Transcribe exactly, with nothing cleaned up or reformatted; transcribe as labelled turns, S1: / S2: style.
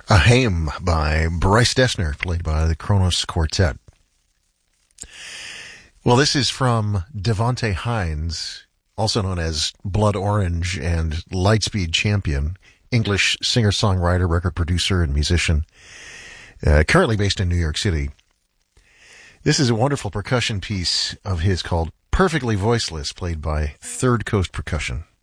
S1: A Hymn by Bryce Dessner, played by the Kronos Quartet. Well, this is from Devonte Hines, also known as Blood Orange and Lightspeed Champion, English singer-songwriter, record producer, and musician, uh, currently based in New York City. This is a wonderful percussion piece of his called Perfectly Voiceless, played by Third Coast Percussion.